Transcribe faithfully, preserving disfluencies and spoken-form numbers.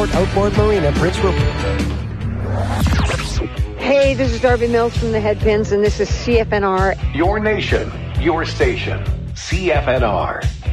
Port Outboard Marina, Prince Rupert. Hey, this is Darby Mills from the Headpins, and this is C F N R. Your nation, your station, C F N R.